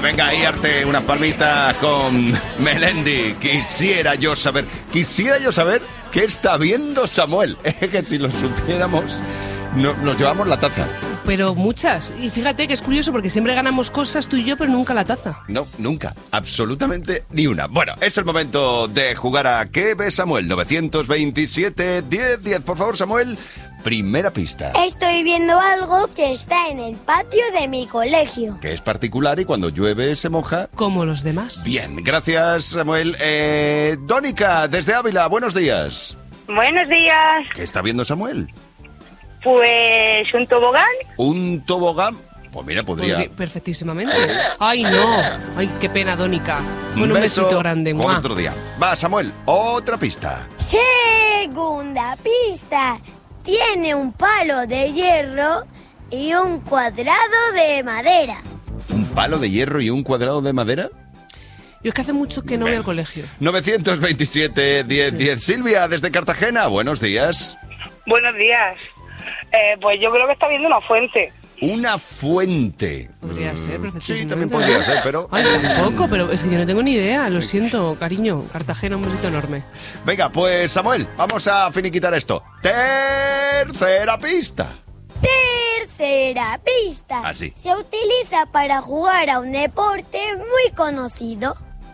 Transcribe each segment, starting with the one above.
venga ahí, arte una palmita con Melendi. Quisiera yo saber qué está viendo Samuel. Que si lo supiéramos, nos llevamos la taza. Pero muchas. Y fíjate que es curioso porque siempre ganamos cosas tú y yo, pero nunca la taza. No, nunca. Absolutamente ni una. Bueno, es el momento de jugar a ¿Qué ve Samuel? 927-10-10. Por favor, Samuel, primera pista. Estoy viendo algo que está en el patio de mi colegio. Que es particular y cuando llueve se moja. Como los demás. Bien, gracias, Samuel. Dónica, desde Ávila, buenos días. Buenos días. ¿Qué está viendo Samuel? Pues un tobogán. ¿Un tobogán? Pues mira, podría... Perfectísimamente. Ay, no. Ay, qué pena, Dónica. Bueno, un beso, besito grande. como otro día. Va, Samuel, otra pista. Segunda pista. Tiene un palo de hierro y un cuadrado de madera. ¿Un palo de hierro y un cuadrado de madera? Yo es que hace mucho que no voy al colegio. 927-10-10. Silvia, desde Cartagena, buenos días. Buenos días. Pues yo creo que está viendo una fuente. Una fuente. Podría ser, perfectísimamente. Sí, también podría ser, pero... Ay, tampoco, pero es que yo no tengo ni idea. Lo siento, cariño. Cartagena, un besito enorme. Venga, pues Samuel, vamos a finiquitar esto. Tercera pista. Tercera pista. Así. Se utiliza para jugar a un deporte muy conocido.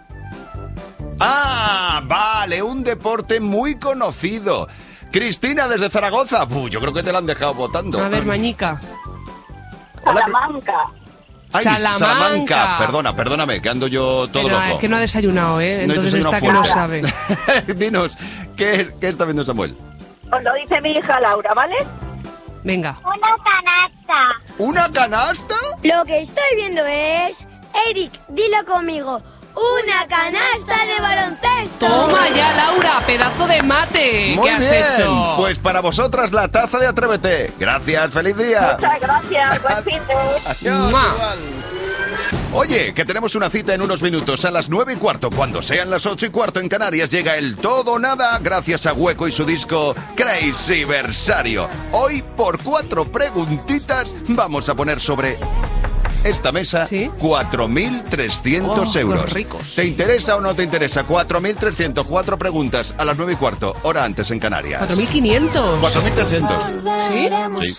Ah, vale, un deporte muy conocido. Cristina, desde Zaragoza. Yo creo que te la han dejado votando. A ver, Mañica. Hola, Salamanca. Ay, Salamanca. Perdóname, que ando yo todo Pero loco. es que no ha desayunado, ¿eh? No he Entonces desayunado está que no fuerte. sabe. Dinos, ¿qué está viendo Samuel? Os lo dice mi hija Laura, ¿vale? Venga. Una canasta. ¿Una canasta? Lo que estoy viendo es... Eric, dilo conmigo. ¡Una canasta de baloncesto! Toma ya, Laura, pedazo de mate. Muy ¿Qué has bien. hecho? Pues para vosotras la taza de Atrévete. Gracias, feliz día. Muchas gracias, buen fin de... Adiós, ¡Mua! igual. Oye, que tenemos una cita en unos minutos a las 9:15. Cuando sean las 8:15 en Canarias llega el Todo o Nada gracias a Hueco y su disco Crazy Versario. Hoy por 4 preguntitas vamos a poner sobre esta mesa, ¿sí? 4.300 euros. Qué ricos. ¿Te interesa o no te interesa? 4.300, 4 preguntas a las 9:15, hora antes en Canarias. 4.500. 4.300. ¿Sí? Sí.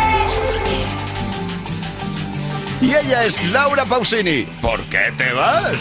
Y ella es Laura Pausini. ¿Por qué te vas?